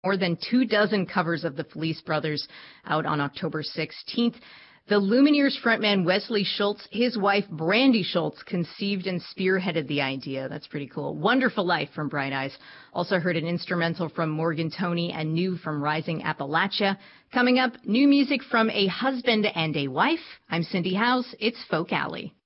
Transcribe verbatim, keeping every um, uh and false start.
more than two dozen covers of the Felice Brothers out on October sixteenth. The Lumineers frontman Wesley Schultz, his wife Brandy Schultz, conceived and spearheaded the idea. That's pretty cool. Wonderful Life from Bright Eyes. Also heard an instrumental from Morgan Toney and New from Rising Appalachia. Coming up, new music from a husband and a wife. I'm Cindy House. It's Folk Alley.